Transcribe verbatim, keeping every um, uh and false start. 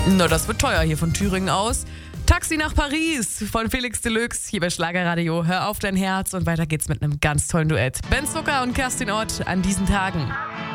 Na, das wird teuer hier von Thüringen aus. Taxi nach Paris von Felix Deluxe, hier bei Schlagerradio. Hör auf dein Herz und weiter geht's mit einem ganz tollen Duett. Ben Zucker und Kerstin Ott an diesen Tagen.